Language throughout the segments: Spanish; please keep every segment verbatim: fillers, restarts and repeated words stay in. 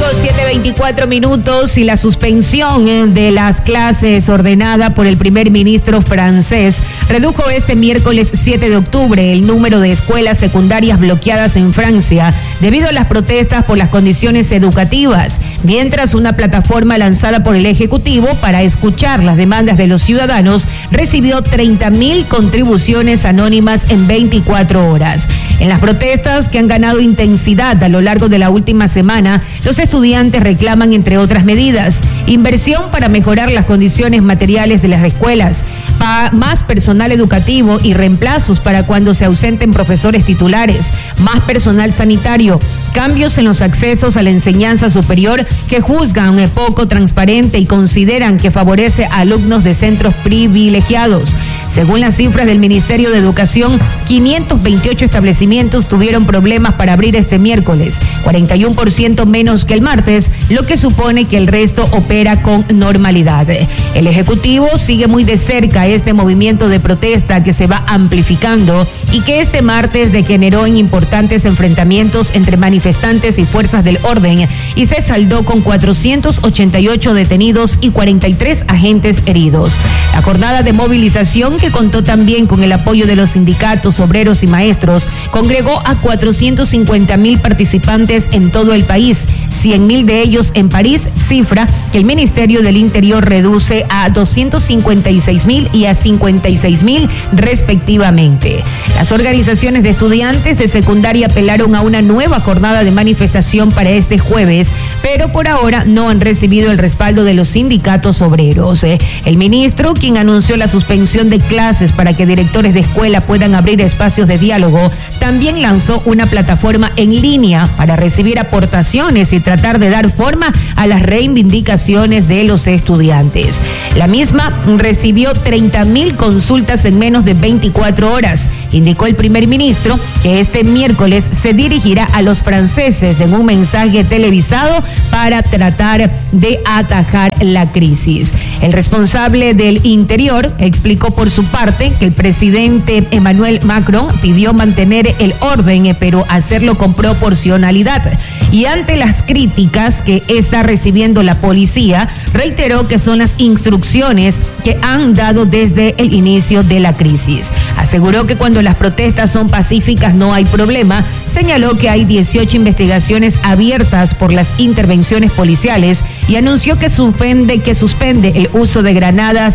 siete veinticuatro minutos y la suspensión de las clases ordenada por el primer ministro francés redujo este miércoles siete de octubre el número de escuelas secundarias bloqueadas en Francia debido a las protestas por las condiciones educativas, mientras una plataforma lanzada por el Ejecutivo para escuchar las demandas de los ciudadanos recibió treinta mil contribuciones anónimas en veinticuatro horas. En las protestas que han ganado intensidad a lo largo de la última semana, los estudiantes reclaman, entre otras medidas, inversión para mejorar las condiciones materiales de las escuelas, más personal educativo y reemplazos para cuando se ausenten profesores titulares, más personal sanitario, cambios en los accesos a la enseñanza superior que juzgan poco transparente y consideran que favorece a alumnos de centros privilegiados. Según las cifras del Ministerio de Educación, quinientos veintiocho establecimientos tuvieron problemas para abrir este miércoles, cuarenta y uno por ciento menos que el martes, lo que supone que el resto opera con normalidad. El Ejecutivo sigue muy de cerca este movimiento de protesta que se va amplificando y que este martes degeneró en importantes enfrentamientos entre manifestantes y fuerzas del orden y se saldó con cuatrocientos ochenta y ocho detenidos y cuarenta y tres agentes heridos. La jornada de movilización, que contó también con el apoyo de los sindicatos, obreros y maestros, congregó a cuatrocientos cincuenta mil participantes en todo el país, cien mil de ellos en París, cifra que el Ministerio del Interior reduce a doscientos cincuenta y seis mil y a cincuenta y seis mil respectivamente. Las organizaciones de estudiantes de secundaria apelaron a una nueva jornada de manifestación para este jueves, pero por ahora no han recibido el respaldo de los sindicatos obreros. El ministro, quien anunció la suspensión de clases para que directores de escuela puedan abrir espacios de diálogo, también lanzó una plataforma en línea para recibir aportaciones y tratar de dar forma a las reivindicaciones de los estudiantes. La misma recibió treinta mil consultas en menos de veinticuatro horas. Indicó el primer ministro que este miércoles se dirigirá a los franceses en un mensaje televisado para tratar de atajar la crisis. El responsable del Interior explicó por su parte que el presidente Emmanuel Macron pidió mantener el orden, pero hacerlo con proporcionalidad. Y ante las críticas que está recibiendo la policía, reiteró que son las instrucciones que han dado desde el inicio de la crisis. Aseguró que cuando las protestas son pacíficas no hay problema. Señaló que hay dieciocho investigaciones abiertas por las intervenciones policiales y anunció que suspende, que suspende el uso de granadas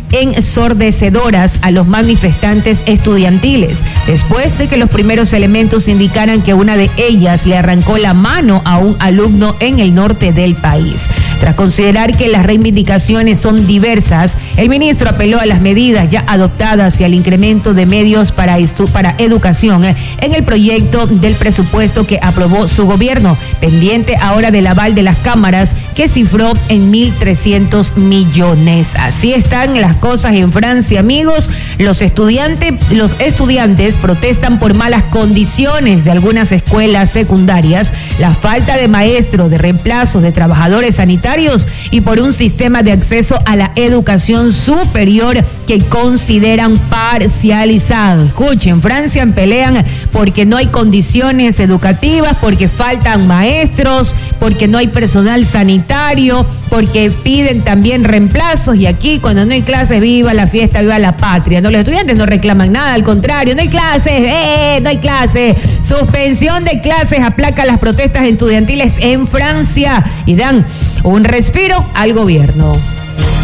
ensordecedoras a los manifestantes estudiantiles, después de que los primeros elementos indicaran que una de ellas le arrancó la mano a un alumno en el norte del país. Tras considerar que las reivindicaciones son diversas, el ministro apeló a las medidas ya adoptadas y al incremento de medios para, estu- para educación en el proyecto del presupuesto que aprobó su gobierno, pendiente ahora del aval de las cámaras, que cifró en mil trescientos millones. Así están las cosas en Francia, amigos. Los estudiantes, los estudiantes protestan por malas condiciones de algunas escuelas secundarias, la falta de maestros, de reemplazos, de trabajadores sanitarios y por un sistema de acceso a la educación superior que consideran parcializado. Escuchen, Francia pelean porque no hay condiciones educativas, porque faltan maestros, porque no hay personal sanitario, porque piden también reemplazos, y aquí cuando no hay clases, viva la fiesta, viva la patria. No, los estudiantes no reclaman nada, al contrario, no hay clases, eh, no hay clases. Suspensión de clases aplaca las protestas estudiantiles en Francia y dan un respiro al gobierno.